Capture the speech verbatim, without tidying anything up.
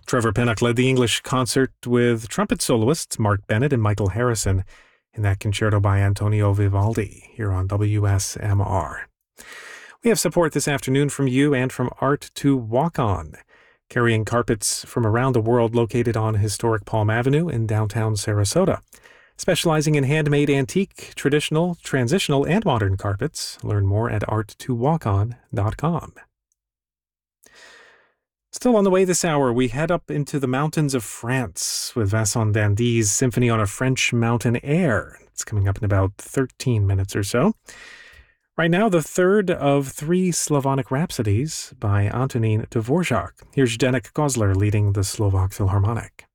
Trevor Pinnock led the English concert with trumpet soloists Mark Bennett and Michael Harrison in that concerto by Antonio Vivaldi here on W S M R. We have support this afternoon from you and from Art to Walk On, carrying carpets from around the world, located on historic Palm Avenue in downtown Sarasota. Specializing in handmade, antique, traditional, transitional, and modern carpets. Learn more at art to walk on dot com. Still on the way this hour, we head up into the mountains of France with Vincent Dandy's Symphony on a French Mountain Air. It's coming up in about thirteen minutes or so. Right now, the third of three Slavonic Rhapsodies by Antonín Dvořák. Here's Zdeněk Kozler leading the Slovak Philharmonic.